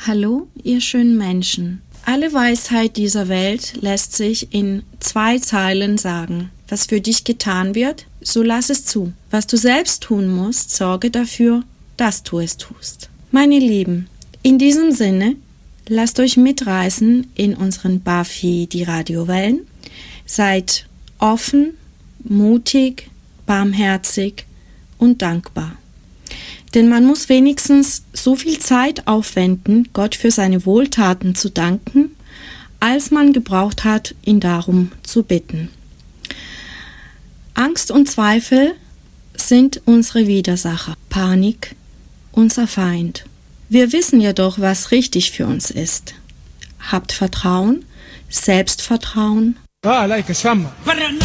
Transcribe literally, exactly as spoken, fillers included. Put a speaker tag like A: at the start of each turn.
A: Hallo, ihr schönen Menschen. Alle Weisheit dieser Welt lässt sich in zwei Zeilen sagen. Was für dich getan wird, so lass es zu. Was du selbst tun musst, sorge dafür, dass du es tust. Meine Lieben, in diesem Sinne, lasst euch mitreißen in unseren Buffy die Radiowellen. Seid offen, mutig, barmherzig und dankbar. Denn man muss wenigstens so viel Zeit aufwenden, Gott für seine Wohltaten zu danken, als man gebraucht hat, ihn darum zu bitten. Angst und Zweifel sind unsere Widersacher, Panik unser Feind. Wir wissen jedoch, was richtig für uns ist. Habt Vertrauen, Selbstvertrauen